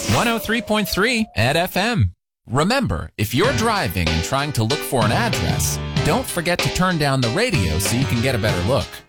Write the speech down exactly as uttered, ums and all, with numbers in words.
one oh three point three at F M. Remember, if you're driving and trying to look for an address, don't forget to turn down the radio so you can get a better look.